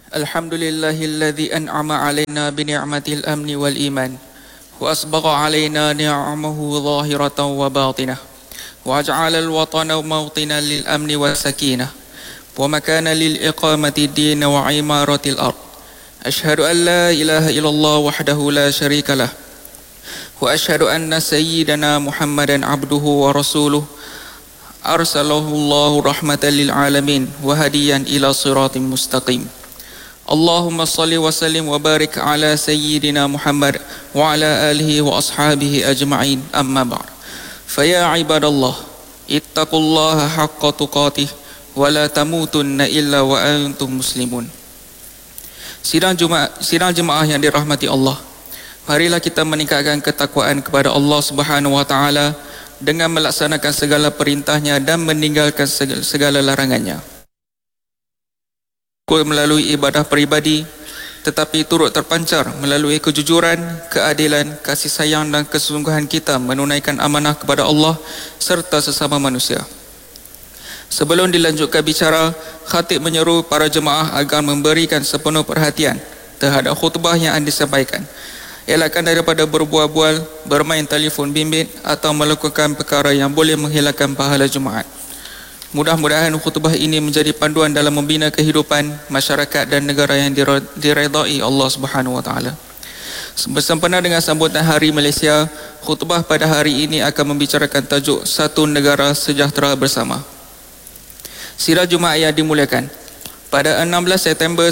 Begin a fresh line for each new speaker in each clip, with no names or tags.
Alhamdulillahilladzi an'ama 'alaina bi ni'matil amni wal iman wa asbagha 'alaina ni'amahu zahiratan wa batinah wa ja'ala al-watana mawtinan lil amni was sakinah wa makana lil iqamati din wa imaratil ard. Ashhadu an la ilaha illallah wahdahu la syarika lah wa ashhadu anna sayyidana Muhammadan abduhu wa rasuluh arsalahu Allahu rahmatan lil alamin wa hadiyan ila siratim mustaqim. Allahumma salli wa sallim wa barik ala sayyidina Muhammad wa ala alihi wa ashabihi ajma'in, amma ba'd. Faya ibadallah, ittaqullaha haqqa tuqatih wa la tamutunna illa wa antum muslimun. Sidang jemaah yang dirahmati Allah, marilah kita meningkatkan ketakwaan kepada Allah Subhanahu wa taala dengan melaksanakan segala perintahnya dan meninggalkan segala larangannya. Melalui ibadah peribadi, tetapi turut terpancar melalui kejujuran, keadilan, kasih sayang dan kesungguhan kita menunaikan amanah kepada Allah serta sesama manusia. Sebelum dilanjutkan bicara, khatib menyeru para jemaah agar memberikan sepenuh perhatian terhadap khutbah yang disampaikan. Elakkan daripada berbual-bual, bermain telefon bimbit atau melakukan perkara yang boleh menghilangkan pahala Jumaat. Mudah-mudahan khutbah ini menjadi panduan dalam membina kehidupan masyarakat dan negara yang diredai Allah Subhanahu wa taala. Bersempena dengan sambutan Hari Malaysia, khutbah pada hari ini akan membicarakan tajuk Satu Negara Sejahtera Bersama. Sidang Jumaat yang dimuliakan, pada 16 September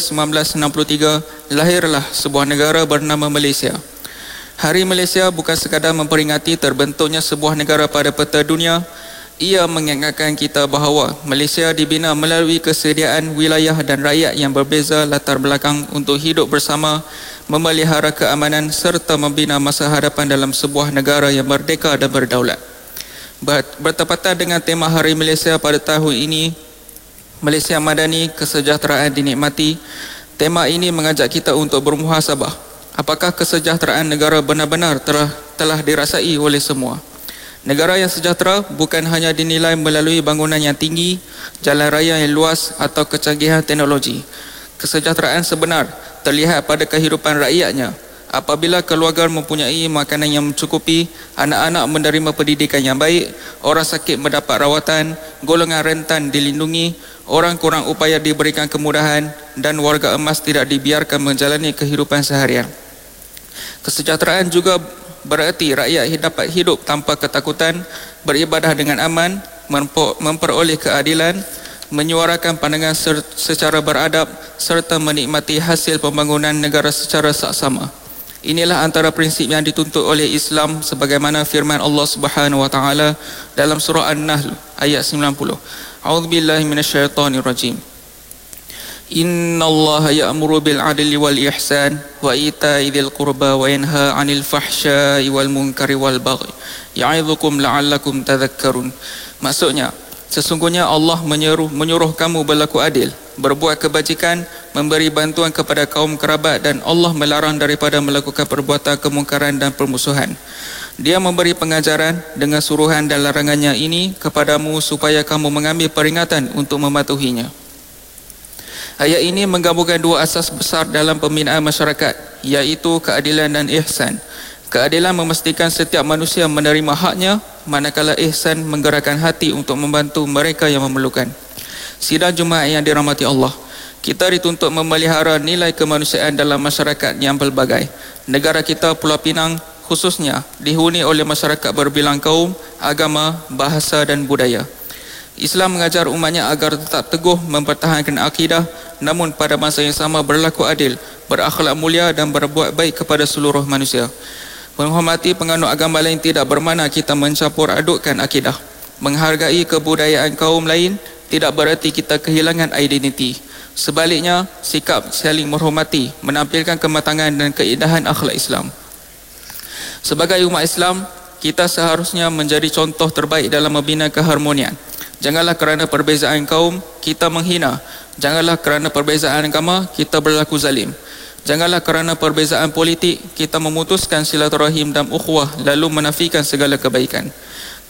1963 lahirlah sebuah negara bernama Malaysia. Hari Malaysia bukan sekadar memperingati terbentuknya sebuah negara pada peta dunia. Ia mengingatkan kita bahawa Malaysia dibina melalui kesediaan wilayah dan rakyat yang berbeza latar belakang untuk hidup bersama, memelihara keamanan serta membina masa hadapan dalam sebuah negara yang merdeka dan berdaulat. Bertepatan dengan tema Hari Malaysia pada tahun ini, Malaysia Madani, Kesejahteraan Dinikmati, tema ini mengajak kita untuk bermuhasabah. Apakah kesejahteraan negara benar-benar telah dirasai oleh semua? Negara yang sejahtera bukan hanya dinilai melalui bangunan yang tinggi, jalan raya yang luas atau kecanggihan teknologi. Kesejahteraan sebenar terlihat pada kehidupan rakyatnya. Apabila keluarga mempunyai makanan yang mencukupi, anak-anak menerima pendidikan yang baik, orang sakit mendapat rawatan, golongan rentan dilindungi, orang kurang upaya diberikan kemudahan, dan warga emas tidak dibiarkan menjalani kehidupan seharian. Kesejahteraan juga berarti rakyat dapat hidup tanpa ketakutan, beribadah dengan aman, memperoleh keadilan, menyuarakan pandangan secara beradab serta menikmati hasil pembangunan negara secara saksama. Inilah antara prinsip yang dituntut oleh Islam sebagaimana firman Allah Subhanahu wa taala dalam surah An-Nahl ayat 90. A'udzubillahi minasyaitonirrajim. Innallaha ya'muru bil 'adli wal ihsan wa ita'i dzil qurba wa yanha 'anil fahsya'i wal munkari wal baghi ya'idzukum la'allakum tadhakkarun. Maksudnya, sesungguhnya Allah menyuruh kamu berlaku adil, berbuat kebajikan, memberi bantuan kepada kaum kerabat, dan Allah melarang daripada melakukan perbuatan kemungkaran dan permusuhan. Dia memberi pengajaran dengan suruhan dan larangannya ini kepadamu supaya kamu mengambil peringatan untuk mematuhinya. Ayat ini menggabungkan dua asas besar dalam pembinaan masyarakat, iaitu keadilan dan ihsan. Keadilan memastikan setiap manusia menerima haknya, manakala ihsan menggerakkan hati untuk membantu mereka yang memerlukan. Sidang Jumaat yang dirahmati Allah, kita dituntut memelihara nilai kemanusiaan dalam masyarakat yang pelbagai. Negara kita, Pulau Pinang khususnya, dihuni oleh masyarakat berbilang kaum, agama, bahasa dan budaya. Islam mengajar umatnya agar tetap teguh mempertahankan akidah, namun pada masa yang sama berlaku adil, berakhlak mulia dan berbuat baik kepada seluruh manusia. Menghormati penganut agama lain tidak bermakna kita mencampur adukkan akidah. Menghargai kebudayaan kaum lain tidak berarti kita kehilangan identiti. Sebaliknya, sikap saling menghormati menampilkan kematangan dan keindahan akhlak Islam. Sebagai umat Islam, kita seharusnya menjadi contoh terbaik dalam membina keharmonian. Janganlah kerana perbezaan kaum kita menghina. Janganlah kerana perbezaan agama kita berlaku zalim. Janganlah kerana perbezaan politik kita memutuskan silaturahim dan ukhuwah lalu menafikan segala kebaikan.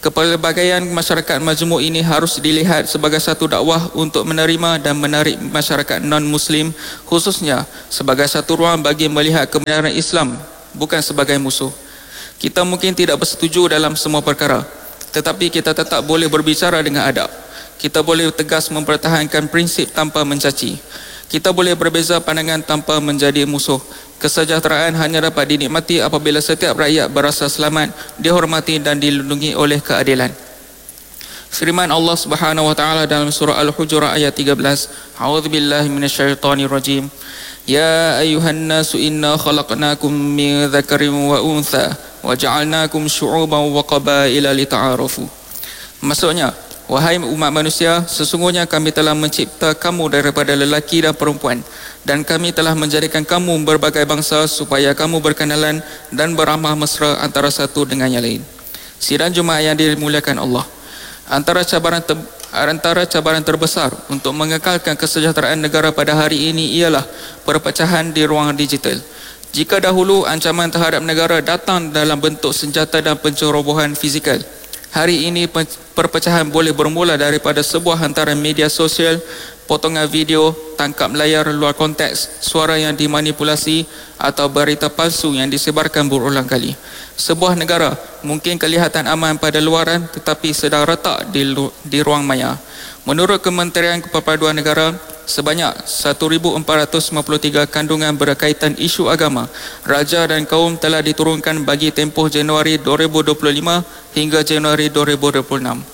Kepelbagaian masyarakat majmuk ini harus dilihat sebagai satu dakwah untuk menerima dan menarik masyarakat non-Muslim, khususnya sebagai satu ruang bagi melihat kebenaran Islam, bukan sebagai musuh. Kita mungkin tidak bersetuju dalam semua perkara, tetapi kita tetap boleh berbicara dengan adab. Kita boleh tegas mempertahankan prinsip tanpa mencaci. Kita boleh berbeza pandangan tanpa menjadi musuh. Kesejahteraan hanya dapat dinikmati apabila setiap rakyat berasa selamat, dihormati dan dilindungi oleh keadilan. Firman Allah Subhanahu wa taala dalam surah Al-Hujurat ayat 13, A'udzubillahi minasyaitonir rajim. Ya ayuhan nasu inna khalaqnakum min dzakarin wa untha wa ja'alnakum syu'uban wa qabaila lita'arafu. Maksudnya, wahai umat manusia, sesungguhnya kami telah mencipta kamu daripada lelaki dan perempuan, dan kami telah menjadikan kamu berbagai bangsa supaya kamu berkenalan dan beramah mesra antara satu dengan yang lain. Sidang Jumaat yang dimuliakan Allah, antara cabaran terbesar untuk mengekalkan kesejahteraan negara pada hari ini ialah perpecahan di ruang digital. Jika dahulu ancaman terhadap negara datang dalam bentuk senjata dan pencerobohan fizikal, hari ini perpecahan boleh bermula daripada sebuah hantaran media sosial, potongan video, tangkap layar luar konteks, suara yang dimanipulasi atau berita palsu yang disebarkan berulang kali. Sebuah negara mungkin kelihatan aman pada luaran tetapi sedang retak di ruang maya. Menurut Kementerian Perpaduan Negara, sebanyak 1,453 kandungan berkaitan isu agama, raja dan kaum telah diturunkan bagi tempoh Januari 2025 hingga Januari 2026.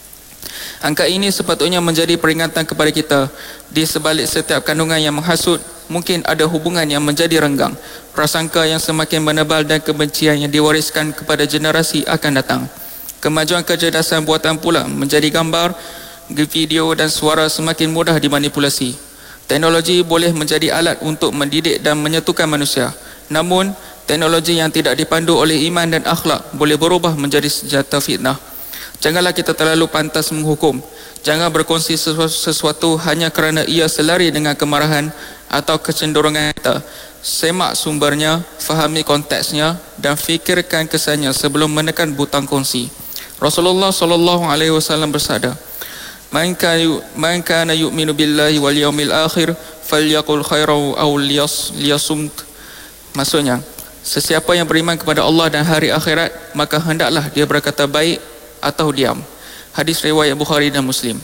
Angka ini sepatutnya menjadi peringatan kepada kita. Di sebalik setiap kandungan yang menghasut, mungkin ada hubungan yang menjadi renggang, prasangka yang semakin menebal dan kebencian yang diwariskan kepada generasi akan datang. Kemajuan kecerdasan buatan pula menjadi gambar, video dan suara semakin mudah dimanipulasi. Teknologi boleh menjadi alat untuk mendidik dan menyatukan manusia. Namun, teknologi yang tidak dipandu oleh iman dan akhlak boleh berubah menjadi senjata fitnah. Janganlah kita terlalu pantas menghukum. Jangan berkongsi sesuatu hanya kerana ia selari dengan kemarahan atau kecenderungan kita. Semak sumbernya, fahami konteksnya dan fikirkan kesannya sebelum menekan butang kongsi. Rasulullah SAW bersabda, Man kana yu'minu billahi wal yawmil akhir falyaqul khairan aw liyasum. Maksudnya, sesiapa yang beriman kepada Allah dan hari akhirat, maka hendaklah dia berkata baik atau diam. Hadis riwayat Bukhari dan Muslim.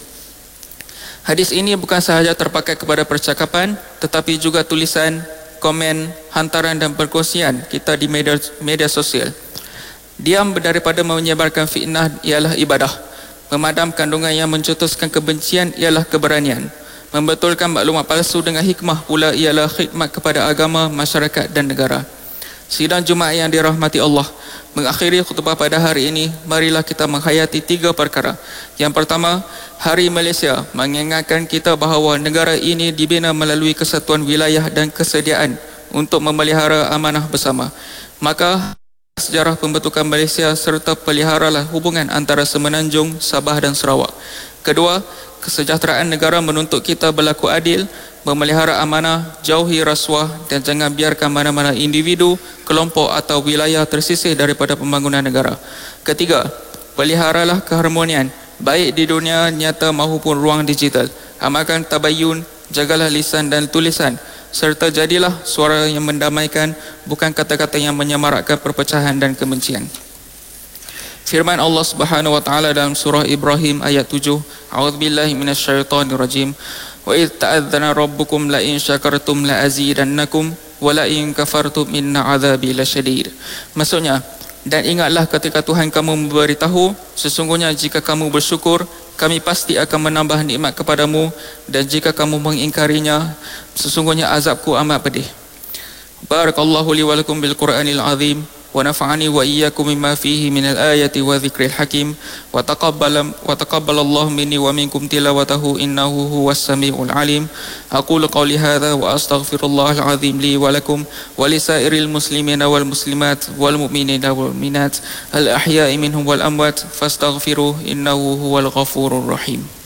Hadis ini bukan sahaja terpakai kepada percakapan, tetapi juga tulisan, komen, hantaran dan perkongsian kita di media sosial. Diam daripada menyebarkan fitnah ialah ibadah. Memadam kandungan yang mencetuskan kebencian ialah keberanian. Membetulkan maklumat palsu dengan hikmah pula ialah khidmat kepada agama, masyarakat dan negara. Sidang Jumaat yang dirahmati Allah, mengakhiri khutbah pada hari ini, marilah kita menghayati 3 perkara. Yang pertama, Hari Malaysia mengingatkan kita bahawa negara ini dibina melalui kesatuan wilayah dan kesediaan untuk memelihara amanah bersama. Maka sejarah pembentukan Malaysia serta peliharalah hubungan antara Semenanjung, Sabah dan Sarawak. Kedua, kesejahteraan negara menuntut kita berlaku adil, memelihara amanah, jauhi rasuah dan jangan biarkan mana-mana individu, kelompok atau wilayah tersisih daripada pembangunan negara. Ketiga, peliharalah keharmonian baik di dunia nyata maupun ruang digital. Amalkan tabayun, jagalah lisan dan tulisan serta jadilah suara yang mendamaikan, bukan kata-kata yang menyemarakkan perpecahan dan kebencian. Firman Allah Subhanahu wa taala dalam surah Ibrahim ayat 7, A'udzubillahi minasyaitonir rajim. Wa idz ta'adzana rabbukum la in syakartum la azidannakum wa la in kafartum inna 'adzabi lasyadid. Maksudnya, dan ingatlah ketika Tuhan kamu memberitahu, sesungguhnya jika kamu bersyukur, kami pasti akan menambah nikmat kepadamu, dan jika kamu mengingkarinya, sesungguhnya azabku amat pedih. Barakallahu li wa lakum bil Qur'anil azim. ونفعني وإياكم مما فيه من الآية وذكر الحكيم وتقبل الله مني ومنكم تلاوته إنه هو السميع العليم. أقول قولي هذا وأستغفر الله العظيم لي ولكم ولسائر المسلمين والمسلمات والمؤمنين والمؤمنات الأحياء منهم والأموات فاستغفروه إنه هو الغفور الرحيم.